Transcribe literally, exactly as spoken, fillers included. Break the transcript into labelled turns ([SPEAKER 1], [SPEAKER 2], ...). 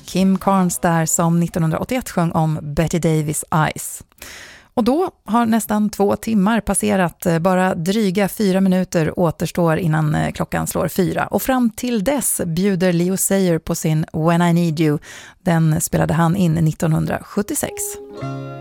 [SPEAKER 1] Kim Carnes där som nittonhundraåttioett sjöng om Betty Davis Eyes. Och då har nästan två timmar passerat, bara dryga fyra minuter återstår innan klockan slår fyra. Och fram till dess bjuder Leo Sayer på sin When I Need You. Den spelade han in nittonhundrasjuttiosex.